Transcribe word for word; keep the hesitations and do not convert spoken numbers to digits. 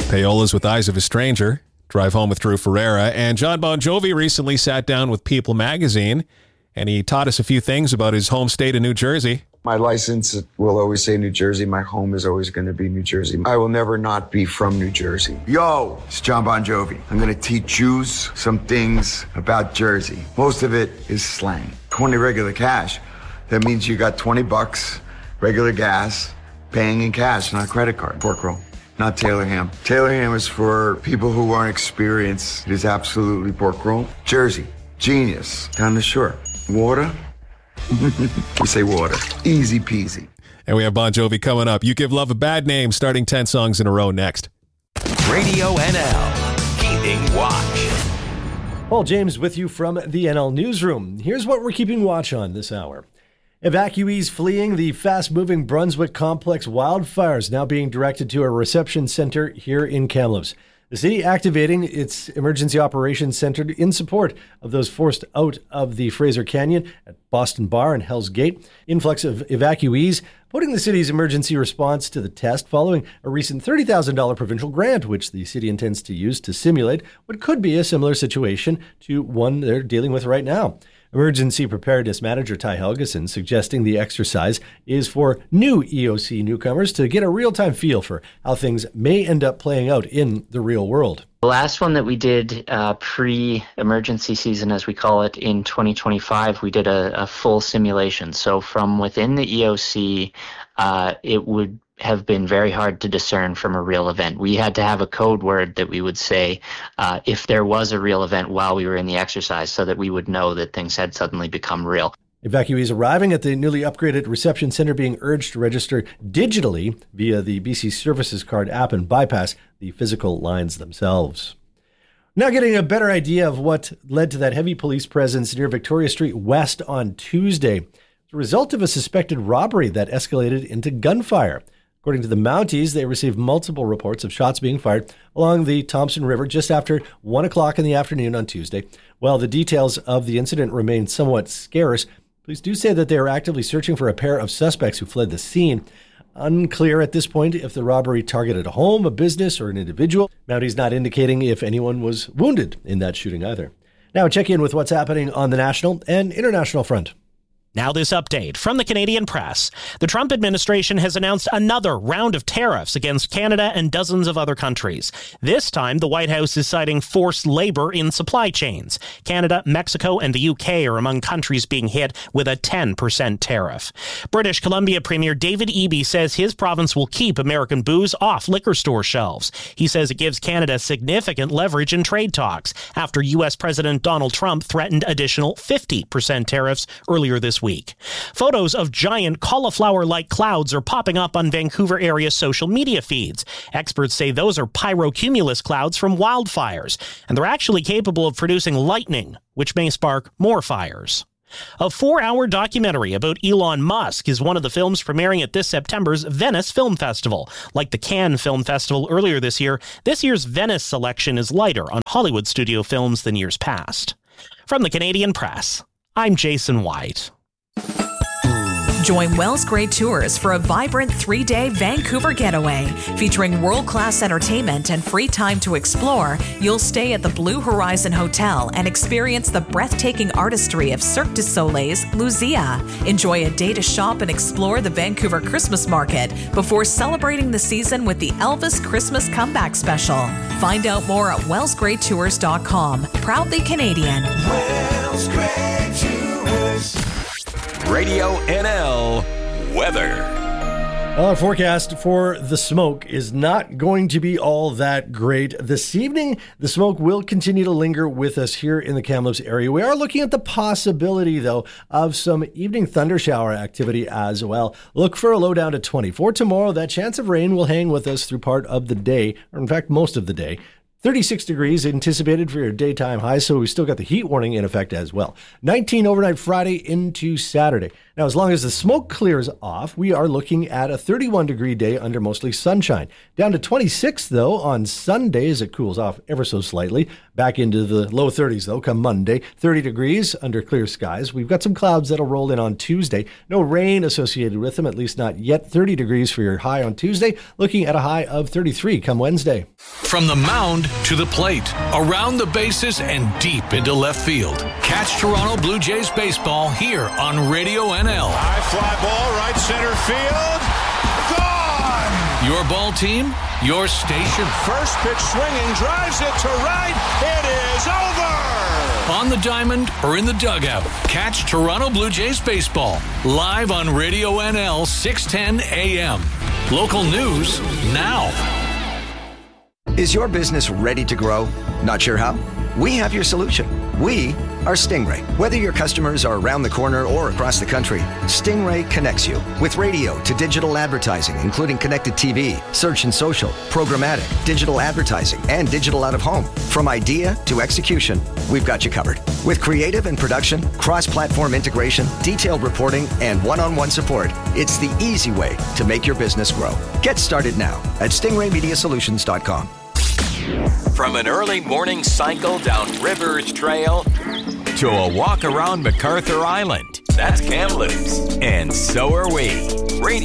Paola's with Eyes of a Stranger, Drive Home with Drew Ferreira, and John Bon Jovi recently sat down with People magazine, and he taught us a few things about his home state of New Jersey. My license will always say New Jersey. My home is always going to be New Jersey. I will never not be from New Jersey. Yo, it's John Bon Jovi. I'm going to teach you some things about Jersey. Most of it is slang. twenty regular cash. That means you got twenty bucks, regular gas, paying in cash, not credit card. Pork roll. Not Taylor ham. Taylor ham is for people who aren't experienced. It is absolutely pork roll. Jersey, genius, down the shore. Water? We say water. Easy peasy. And we have Bon Jovi coming up. You Give Love a Bad Name, starting ten songs in a row next. Radio N L, Keeping Watch. Paul James with you from the N L Newsroom. Here's what we're keeping watch on this hour. Evacuees fleeing the fast-moving Brunswick Complex wildfires now being directed to a reception center here in Kamloops. The city activating its emergency operations center in support of those forced out of the Fraser Canyon at Boston Bar and Hell's Gate. Influx of evacuees putting the city's emergency response to the test following a recent thirty thousand dollars provincial grant, which the city intends to use to simulate what could be a similar situation to one they're dealing with right now. Emergency Preparedness Manager Ty Helgeson suggesting the exercise is for new E O C newcomers to get a real-time feel for how things may end up playing out in the real world. The last one that we did uh, pre-emergency season, as we call it, in twenty twenty-five, we did a, a full simulation. So from within the E O C, uh, it would have been very hard to discern from a real event. We had to have a code word that we would say uh, if there was a real event while we were in the exercise so that we would know that things had suddenly become real. Evacuees arriving at the newly upgraded reception center being urged to register digitally via the B C Services Card app and bypass the physical lines themselves. Now getting a better idea of what led to that heavy police presence near Victoria Street West on Tuesday. It's a result of a suspected robbery that escalated into gunfire. According to the Mounties, they received multiple reports of shots being fired along the Thompson River just after one o'clock in the afternoon on Tuesday. While the details of the incident remain somewhat scarce, police do say that they are actively searching for a pair of suspects who fled the scene. Unclear at this point if the robbery targeted a home, a business, or an individual. Mounties not indicating if anyone was wounded in that shooting either. Now check in with what's happening on the national and international front. Now this update from the Canadian Press. The Trump administration has announced another round of tariffs against Canada and dozens of other countries. This time, the White House is citing forced labor in supply chains. Canada, Mexico, and the U K are among countries being hit with a ten percent tariff. British Columbia Premier David Eby says his province will keep American booze off liquor store shelves. He says it gives Canada significant leverage in trade talks after U S President Donald Trump threatened additional fifty percent tariffs earlier this week. Week. Photos of giant cauliflower-like clouds are popping up on Vancouver area social media feeds. Experts say those are pyrocumulus clouds from wildfires, and they're actually capable of producing lightning, which may spark more fires. A four-hour documentary about Elon Musk is one of the films premiering at this September's Venice Film Festival. Like the Cannes Film Festival earlier this year, this year's Venice selection is lighter on Hollywood studio films than years past. From the Canadian Press, I'm Jason White. Join Wells Gray Tours for a vibrant three-day Vancouver getaway. Featuring world-class entertainment and free time to explore, you'll stay at the Blue Horizon Hotel and experience the breathtaking artistry of Cirque du Soleil's Luzia. Enjoy a day to shop and explore the Vancouver Christmas Market before celebrating the season with the Elvis Christmas Comeback Special. Find out more at wells gray tours dot com. Proudly Canadian. Wells Gray Tours. Radio N L weather. Well, our forecast for the smoke is not going to be all that great this evening. The smoke will continue to linger with us here in the Kamloops area. We are looking at the possibility, though, of some evening thunder shower activity as well. Look for a low down to twenty. For tomorrow, that chance of rain will hang with us through part of the day, or in fact, most of the day. thirty-six degrees anticipated for your daytime high, so we still got the heat warning in effect as well. nineteen overnight Friday into Saturday. Now, as long as the smoke clears off, we are looking at a thirty-one degree day under mostly sunshine. Down to twenty-six, though, on Sunday as it cools off ever so slightly. Back into the low thirties, though, come Monday. thirty degrees under clear skies. We've got some clouds that'll roll in on Tuesday. No rain associated with them, at least not yet. thirty degrees for your high on Tuesday. Looking at a high of thirty-three come Wednesday. From the mound to the plate, around the bases and deep into left field. Catch Toronto Blue Jays baseball here on Radio N L. High fly ball, right center field. Gone! Your ball team, your station. First pitch swinging, drives it to right. It is over! On the diamond or in the dugout, catch Toronto Blue Jays baseball live on Radio N L six ten A M. Local news now. Is your business ready to grow? Not sure how? We have your solution. We are Stingray. Whether your customers are around the corner or across the country, Stingray connects you with radio to digital advertising, including connected T V, search and social, programmatic, digital advertising, and digital out-of-home. From idea to execution, we've got you covered. With creative and production, cross-platform integration, detailed reporting, and one-on-one support, it's the easy way to make your business grow. Get started now at stingray media solutions dot com. From an early morning cycle down Rivers Trail to a walk around MacArthur Island, that's Kamloops, and so are we. Radio